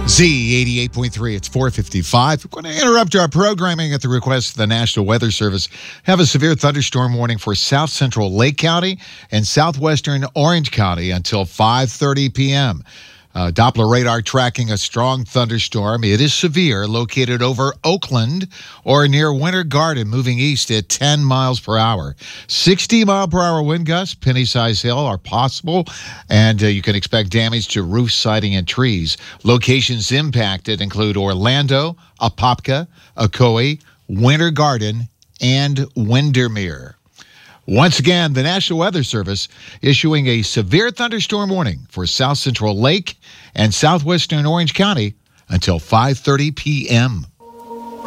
Z88.3, it's 4:55. We're going to interrupt our programming at the request of the National Weather Service. Have a severe thunderstorm warning for south central Lake County and southwestern Orange County until 5:30 p.m. Doppler radar tracking a strong thunderstorm. It is severe, located over Oakland or near Winter Garden, moving east at 10 miles per hour. 60-mile-per-hour wind gusts, penny-size hail are possible, and you can expect damage to roof siding and trees. Locations impacted include Orlando, Apopka, Ocoee, Winter Garden, and Windermere. Once again, the National Weather Service issuing a severe thunderstorm warning for south central Lake and southwestern Orange County until 5:30 p.m.